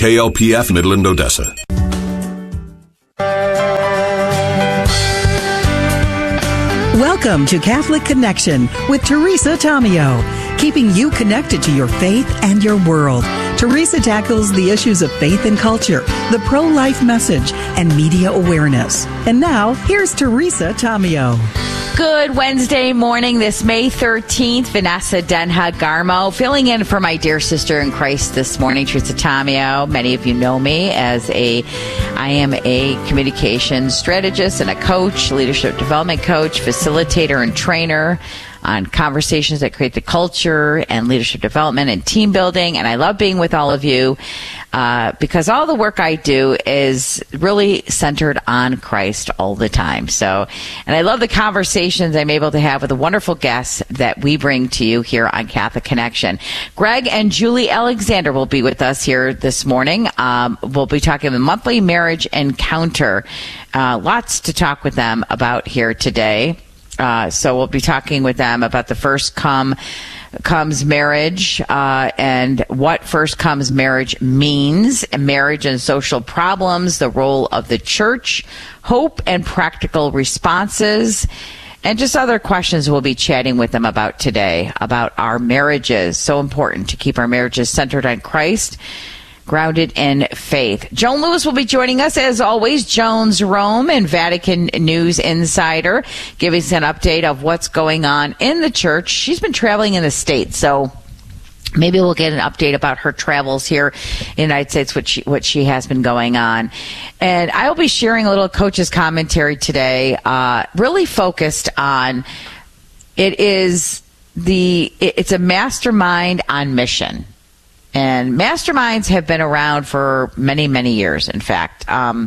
KLPF Midland, Odessa. Welcome to Catholic Connection with Teresa Tomeo, keeping you connected to your faith and your world. Teresa tackles the issues of faith and culture, the pro-life message, and media awareness. And now, here's Teresa Tomeo. Good Wednesday morning, this May 13th. Vanessa Denha Garmo filling in for my dear sister in Christ this morning, Teresa Tomeo. Many of you know me as I am a communications strategist and a coach, leadership development coach, facilitator and trainer on conversations that create the culture and leadership development and team building. And I love being with all of you because all the work I do is really centered on Christ all the time. So, and I love the conversations I'm able to have with the wonderful guests that we bring to you here on Catholic Connection. Greg and Julie Alexander will be with us here this morning. We'll be talking the monthly marriage encounter. Lots to talk with them about here today. So we'll be talking with them about the First Comes Marriage and what First Comes Marriage means, and marriage and social problems, the role of the church, hope and practical responses, and just other questions we'll be chatting with them about today, about our marriages. So important to keep our marriages centered on Christ, grounded in faith. Joan Lewis will be joining us, as always. Joan's Rome and Vatican News Insider, giving us an update of what's going on in the church. She's been traveling in the States, so maybe we'll get an update about her travels here in the United States, what she has been going on. And I will be sharing a little coach's commentary today, really focused on it's a mastermind on mission. And masterminds have been around for many, many years, in fact.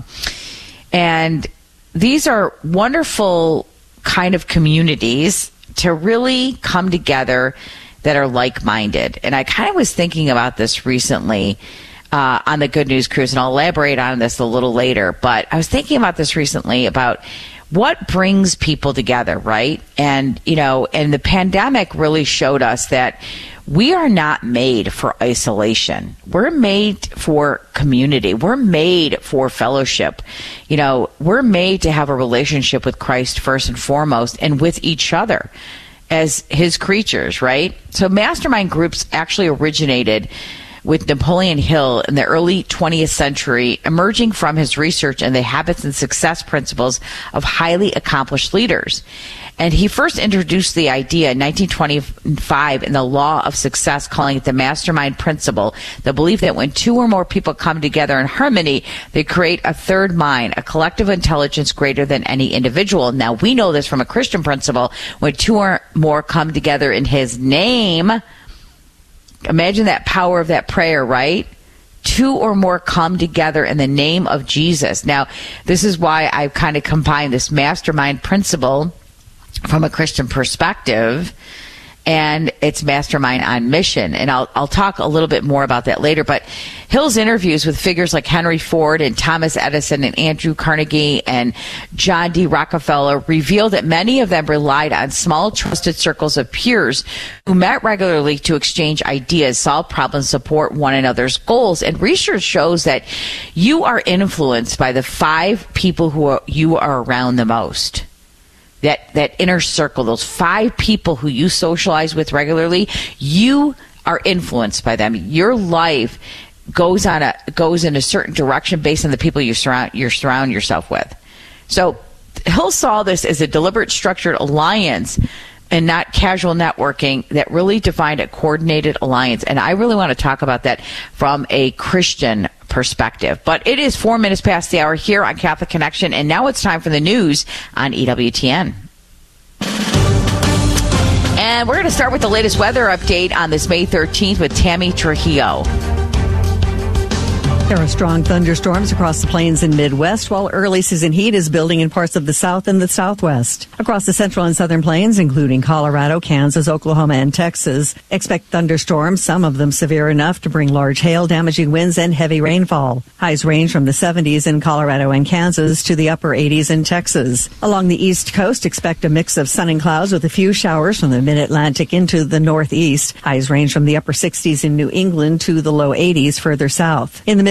And these are wonderful kind of communities to really come together that are like-minded. And I kind of was thinking about this recently on the Good News Cruise, and I'll elaborate on this a little later. But I was thinking about this recently about what brings people together, right? And, and the pandemic really showed us that we are not made for isolation. We're made for community. We're made for fellowship. We're made to have a relationship with Christ first and foremost, and with each other as his creatures, right? So mastermind groups actually originated with Napoleon Hill in the early 20th century, emerging from his research and the habits and success principles of highly accomplished leaders. And he first introduced the idea in 1925 in the Law of Success, calling it the mastermind principle, the belief that when two or more people come together in harmony, they create a third mind, a collective intelligence greater than any individual. Now, we know this from a Christian principle. When two or more come together in his name, imagine that power of that prayer, right? Two or more come together in the name of Jesus. Now, this is why I've kind of combined this mastermind principle from a Christian perspective, and it's mastermind on mission. And I'll talk a little bit more about that later. But Hill's interviews with figures like Henry Ford and Thomas Edison and Andrew Carnegie and John D. Rockefeller revealed that many of them relied on small, trusted circles of peers who met regularly to exchange ideas, solve problems, support one another's goals. And research shows that you are influenced by the 5 people who you are around the most. That inner circle, those 5 people who you socialize with regularly, you are influenced by them. Your life goes in a certain direction based on the people you surround yourself with. So Hill saw this as a deliberate, structured alliance and not casual networking that really defined a coordinated alliance. And I really want to talk about that from a Christian perspective. But it is 4 minutes past the hour here on Catholic Connection, and now it's time for the news on EWTN. And we're going to start with the latest weather update on this May 13th with Tammy Trujillo. There are strong thunderstorms across the plains and Midwest, while early season heat is building in parts of the South and the Southwest. Across the central and southern plains, including Colorado, Kansas, Oklahoma, and Texas, expect thunderstorms, some of them severe enough to bring large hail, damaging winds, and heavy rainfall. Highs range from the 70s in Colorado and Kansas to the upper 80s in Texas. Along the East Coast, expect a mix of sun and clouds with a few showers from the mid-Atlantic into the Northeast. Highs range from the upper 60s in New England to the low 80s further south. In the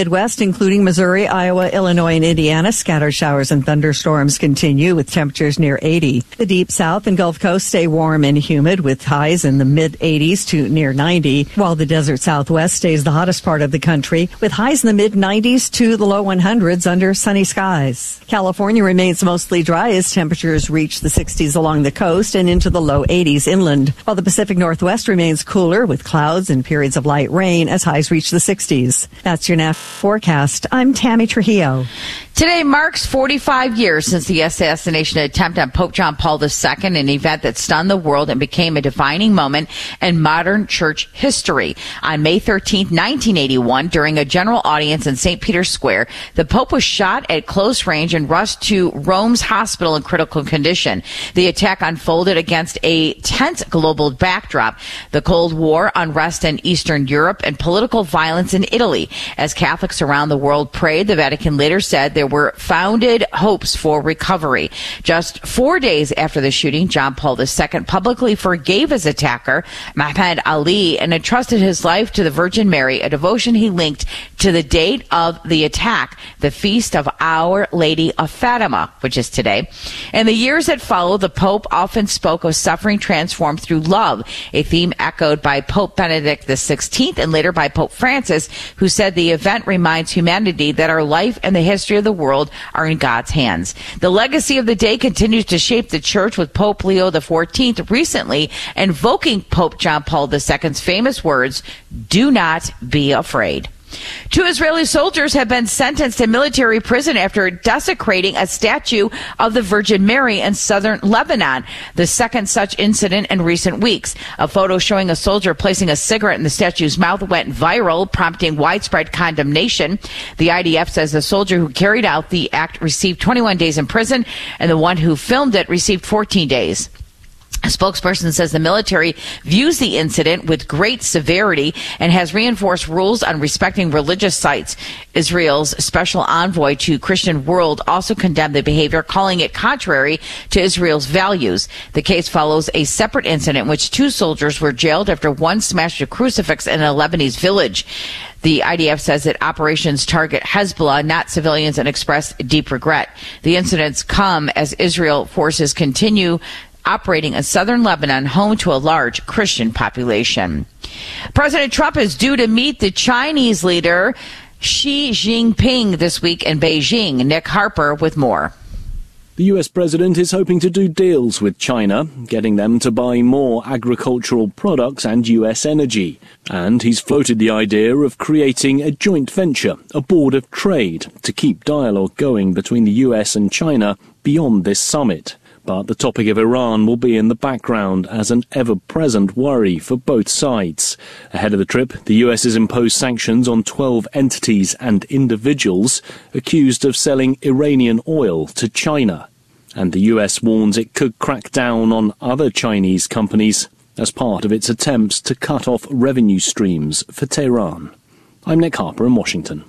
Midwest, including Missouri, Iowa, Illinois, and Indiana, scattered showers and thunderstorms continue with temperatures near 80. The Deep South and Gulf Coast stay warm and humid with highs in the mid-80s to near 90, while the desert Southwest stays the hottest part of the country with highs in the mid-90s to the low 100s under sunny skies. California remains mostly dry as temperatures reach the 60s along the coast and into the low 80s inland, while the Pacific Northwest remains cooler with clouds and periods of light rain as highs reach the 60s. That's your forecast. I'm Tammy Trujillo. Today marks 45 years since the assassination attempt on Pope John Paul II, an event that stunned the world and became a defining moment in modern church history. On May 13, 1981, during a general audience in St. Peter's Square, the Pope was shot at close range and rushed to Rome's hospital in critical condition. The attack unfolded against a tense global backdrop, the Cold War, unrest in Eastern Europe, and political violence in Italy. As Catholics around the world prayed, the Vatican later said there were founded hopes for recovery. Just 4 days after the shooting, John Paul II publicly forgave his attacker, Muhammad Ali, and entrusted his life to the Virgin Mary, a devotion he linked to the date of the attack, the feast of Our Lady of Fatima, which is today. In the years that followed, the Pope often spoke of suffering transformed through love, a theme echoed by Pope Benedict XVI and later by Pope Francis, who said the event reminds humanity that our life and the history of the world are in God's hands. The legacy of the day continues to shape the church, with Pope Leo XIV recently invoking Pope John Paul II's famous words, "Do not be afraid." 2 Israeli soldiers have been sentenced to military prison after desecrating a statue of the Virgin Mary in southern Lebanon, the second such incident in recent weeks. A photo showing a soldier placing a cigarette in the statue's mouth went viral, prompting widespread condemnation. The IDF says the soldier who carried out the act received 21 days in prison, and the one who filmed it received 14 days. A spokesperson says the military views the incident with great severity and has reinforced rules on respecting religious sites. Israel's special envoy to Christian World also condemned the behavior, calling it contrary to Israel's values. The case follows a separate incident in which 2 soldiers were jailed after one smashed a crucifix in a Lebanese village. The IDF says that operations target Hezbollah, not civilians, and expressed deep regret. The incidents come as Israel forces continue operating in southern Lebanon, home to a large Christian population. President Trump is due to meet the Chinese leader Xi Jinping this week in Beijing. Nick Harper with more. The US president is hoping to do deals with China, getting them to buy more agricultural products and US energy. And he's floated the idea of creating a joint venture, a board of trade, to keep dialogue going between the US and China beyond this summit. But the topic of Iran will be in the background as an ever-present worry for both sides. Ahead of the trip, the US has imposed sanctions on 12 entities and individuals accused of selling Iranian oil to China. And the US warns it could crack down on other Chinese companies as part of its attempts to cut off revenue streams for Tehran. I'm Nick Harper in Washington.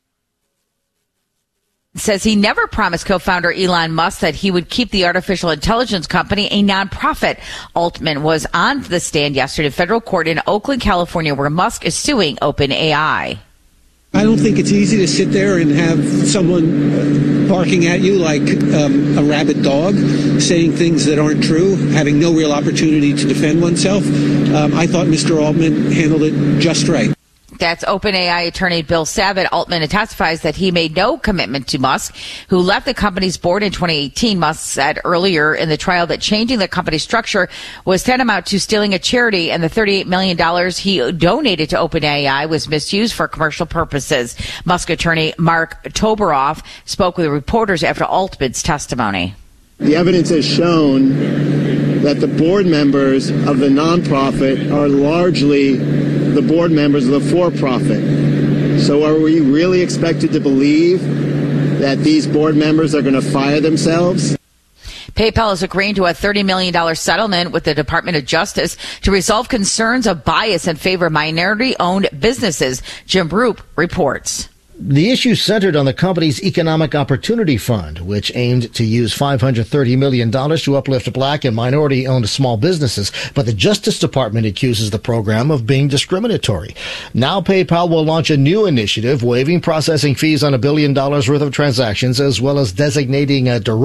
Says he never promised co-founder Elon Musk that he would keep the artificial intelligence company a nonprofit. Altman was on the stand yesterday in federal court in Oakland, California, where Musk is suing OpenAI. I don't think it's easy to sit there and have someone barking at you like a rabid dog, saying things that aren't true, having no real opportunity to defend oneself. I thought Mr. Altman handled it just right. That's OpenAI attorney Bill Savitt. Altman testifies that he made no commitment to Musk, who left the company's board in 2018. Musk said earlier in the trial that changing the company's structure was tantamount to stealing a charity, and the $38 million he donated to OpenAI was misused for commercial purposes. Musk attorney Mark Toberoff spoke with reporters after Altman's testimony. The evidence has shown that the board members of the nonprofit are largely the board members of the for-profit. So are we really expected to believe that these board members are going to fire themselves? PayPal is agreeing to a $30 million settlement with the Department of Justice to resolve concerns of bias in favor of minority-owned businesses. Jim Roop reports. The issue centered on the company's Economic Opportunity Fund, which aimed to use $530 million to uplift black and minority-owned small businesses. But the Justice Department accuses the program of being discriminatory. Now PayPal will launch a new initiative waiving processing fees on $1 billion worth of transactions, as well as designating a direct